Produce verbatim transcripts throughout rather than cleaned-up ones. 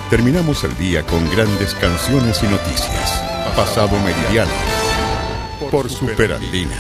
Terminamos el día con grandes canciones y noticias. Pasado Meridiano por Superandina.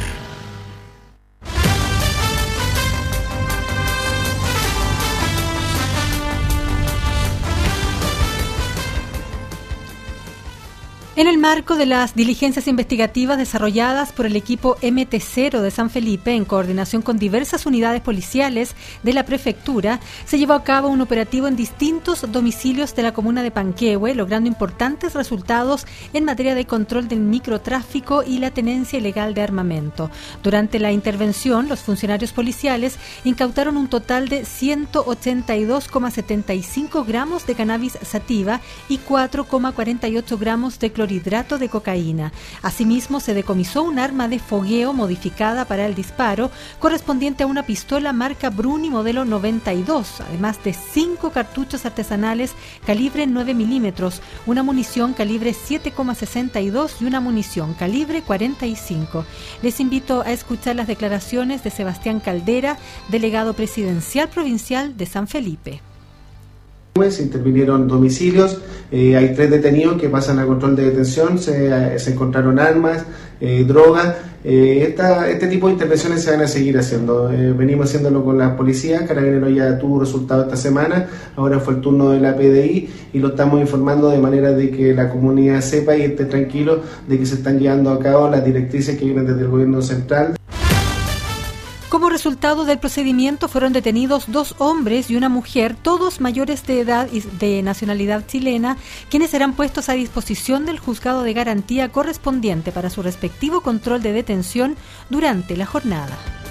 En el marco de las diligencias investigativas desarrolladas por el equipo eme te cero de San Felipe, en coordinación con diversas unidades policiales de la prefectura, se llevó a cabo un operativo en distintos domicilios de la comuna de Panquehue, logrando importantes resultados en materia de control del microtráfico y la tenencia ilegal de armamento. Durante la intervención, los funcionarios policiales incautaron un total de ciento ochenta y dos coma setenta y cinco gramos de cannabis sativa y cuatro coma cuarenta y ocho gramos de clorhidrato de cocaína. Asimismo, se decomisó un arma de fogueo modificada para el disparo, correspondiente a una pistola marca Bruni modelo noventa y dos, además de cinco cartuchos artesanales calibre nueve milímetros, una munición calibre siete coma sesenta y dos y una munición calibre cuarenta y cinco. Les invito a escuchar las declaraciones de Sebastián Caldera, delegado presidencial provincial de San Felipe. Se intervinieron domicilios, eh, hay tres detenidos que pasan a control de detención, se, se encontraron armas, eh, drogas. Eh, esta, este tipo de intervenciones se van a seguir haciendo. Eh, venimos haciéndolo con la policía. Carabineros ya tuvo resultados esta semana, ahora fue el turno de la P D I y lo estamos informando de manera de que la comunidad sepa y esté tranquilo de que se están llevando a cabo las directrices que vienen desde el gobierno central. Como resultado del procedimiento fueron detenidos dos hombres y una mujer, todos mayores de edad y de nacionalidad chilena, quienes serán puestos a disposición del juzgado de garantía correspondiente para su respectivo control de detención durante la jornada.